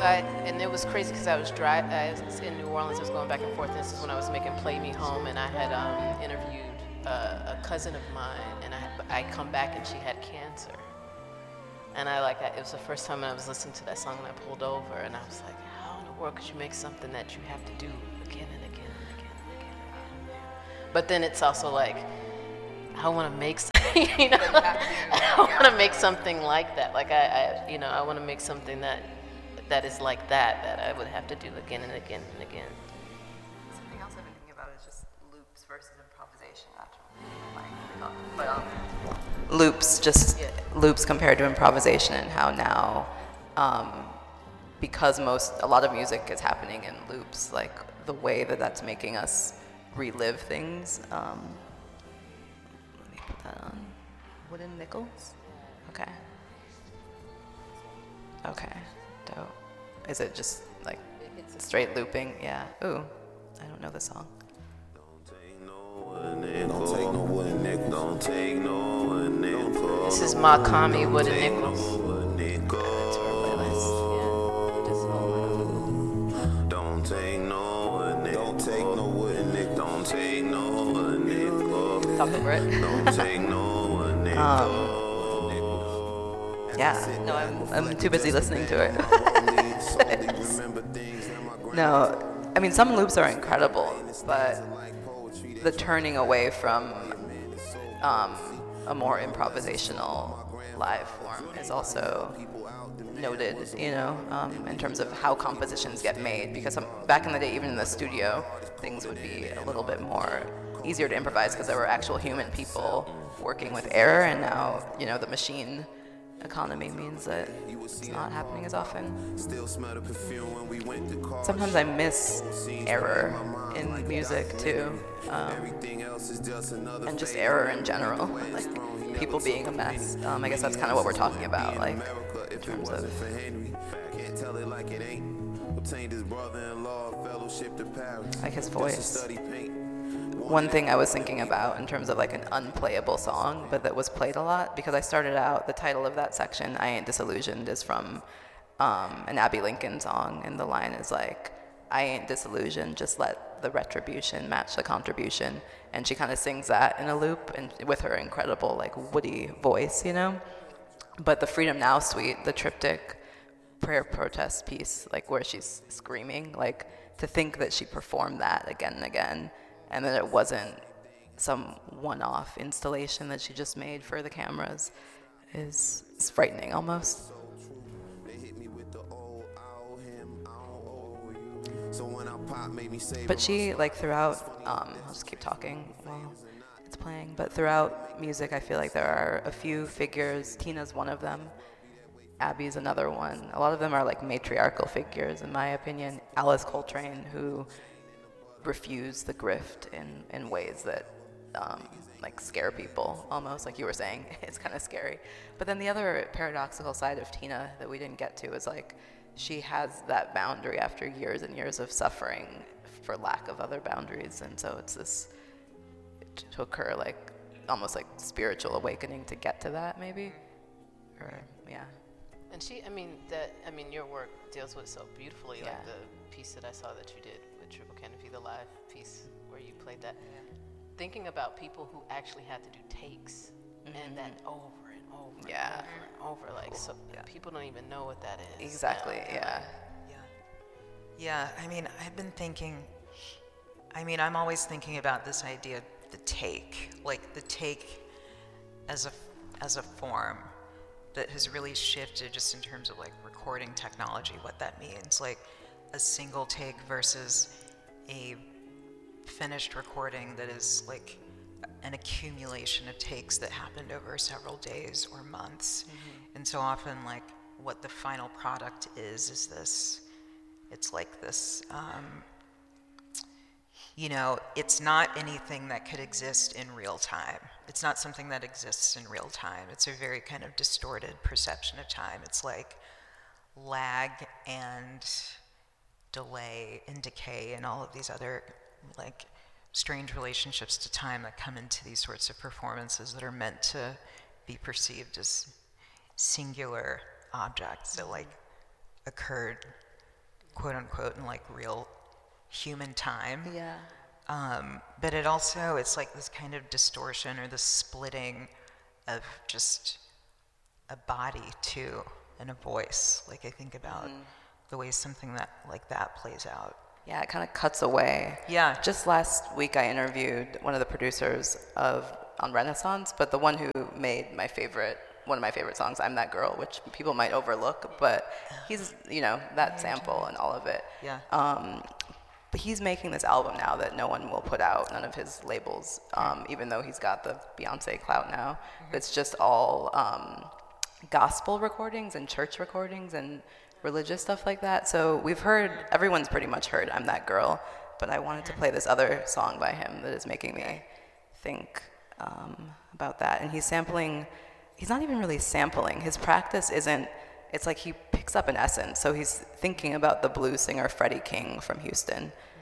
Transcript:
and it was crazy because I was in New Orleans. I was going back and forth. This is when I was making "Play Me Home," and I had interviewed a cousin of mine, and I come back and she had cancer. And it was the first time I was listening to that song, and I pulled over, and I was like, how in the world could you make something that you have to do again and again and again and again and again? But then it's also like, I want to make I want to make something like that. Like I want to make something that is like that I would have to do again and again and again. Something else I've been thinking about is just loops versus improvisation. Loops compared to improvisation, and how now, because a lot of music is happening in loops, like the way that's making us relive things. Let me put that on. Wooden Nickels? Okay. Dope. Is it just like straight looping? Yeah. Ooh, I don't know the song. This is Makami Wooden Nickels. That's our playlist. Yeah. Just Don't take no wooden nick. Don't take no wooden nick. talk over it. Don't take no wooden nick. Yeah. No, I'm too busy listening to it. No, I mean, some loops are incredible, but the turning away from a more improvisational live form is also noted, in terms of how compositions get made. Because back in the day, even in the studio, things would be a little bit more easier to improvise because there were actual human people working with error, and now, the machine economy means that it's not happening as often. Sometimes I miss error in music too, and just error in general, like people being a mess. I guess that's kind of what we're talking about, like in terms of. Like his voice. One thing I was thinking about in terms of like an unplayable song, but that was played a lot, because I started out, the title of that section, I Ain't Disillusioned, is from an Abby Lincoln song, and the line is like, I ain't disillusioned, just let the retribution match the contribution. And she kind of sings that in a loop, and with her incredible like woody voice, But the Freedom Now suite, the triptych prayer protest piece, like where she's screaming, like to think that she performed that again and again, and that it wasn't some one-off installation that she just made for the cameras, is frightening almost. But she, like throughout, I'll just keep talking while it's playing, but throughout music I feel like there are a few figures. Tina's one of them. Abby's another one. A lot of them are like matriarchal figures, in my opinion. Alice Coltrane, who refuse the grift in ways that like scare people almost, like you were saying. It's kind of scary. But then the other paradoxical side of Tina that we didn't get to is like she has that boundary after years and years of suffering for lack of other boundaries, and so it took her like almost like spiritual awakening to get to that, maybe, or yeah. And your work deals with it so beautifully, Yeah. like the piece that I saw that you did with Triple Canopy, the live piece where you played that. Yeah. Thinking about people who actually had to do takes, and then over and over Yeah. and over and over, like, so people don't even know what that is. Exactly, yeah. Yeah, I've been thinking, I'm always thinking about this idea, the take as a form that has really shifted just in terms of like recording technology, what that means, like a single take versus a finished recording that is like an accumulation of takes that happened over several days or months. And so often like what the final product is this, it's like this, it's not anything that could exist in real time. It's not something that exists in real time. It's a very kind of distorted perception of time. It's like lag and delay and decay and all of these other like strange relationships to time that come into these sorts of performances that are meant to be perceived as singular objects that like occurred quote unquote in like real human time. Yeah. But it also, it's like this kind of distortion or this splitting of just a body too and a voice. Like I think about the way something that like that plays out. Yeah, it kind of cuts away. Yeah. Just last week I interviewed one of the producers on Renaissance, but the one who made one of my favorite songs, I'm That Girl, which people might overlook, but he's, that sample and all of it. Yeah. But he's making this album now that no one will put out, none of his labels, even though he's got the Beyonce clout now. It's just all gospel recordings and church recordings and religious stuff like that. So everyone's pretty much heard I'm That Girl, but I wanted to play this other song by him that is making me think about that. And he's not even really sampling. His practice it's like he picks up an essence. So he's thinking about the blues singer Freddie King from Houston,